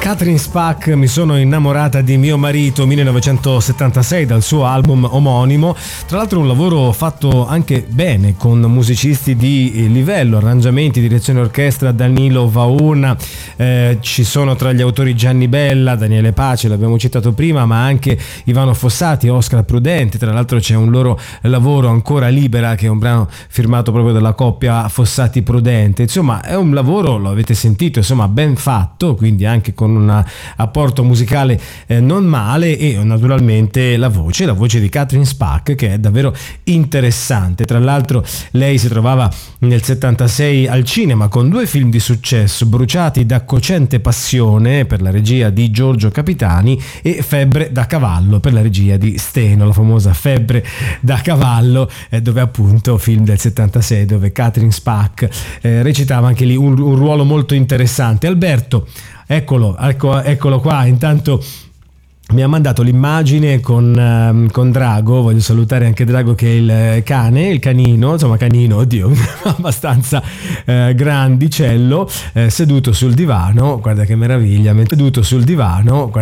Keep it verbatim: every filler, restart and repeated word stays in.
Catherine Spack, Mi sono innamorata di mio marito, millenovecentosettantasei, dal suo album omonimo. Tra l'altro un lavoro fatto anche bene, con musicisti di livello, arrangiamenti, direzione orchestra Danilo Vauna, eh, ci sono tra gli autori Gianni Bella, Daniele Pace, l'abbiamo citato prima, ma anche Ivano Fossati, Oscar Prudente. Tra l'altro c'è un loro lavoro, Ancora Libera, che è un brano firmato proprio dalla coppia Fossati Prudente. Insomma, è un lavoro, lo avete sentito, insomma, ben fatto, quindi anche con un apporto musicale eh, non male, e naturalmente la voce, la voce di Catherine Spack, che è davvero interessante. Tra l'altro lei si trovava nel settantasei al cinema con due film di successo, Bruciati da cocente passione per la regia di Giorgio Capitani e Febbre da cavallo per la regia di Steno, la famosa Febbre da cavallo, eh, dove appunto, film del settantasei, dove Catherine Spack eh, recitava anche lì un, un ruolo molto interessante. Alberto, Eccolo, ecco, eccolo qua. Intanto mi ha mandato l'immagine con, uh, con Drago. Voglio salutare anche Drago, che è il cane, il canino, insomma canino, oddio, abbastanza uh, grandicello, uh, seduto sul divano. Guarda che meraviglia, seduto sul divano. Guarda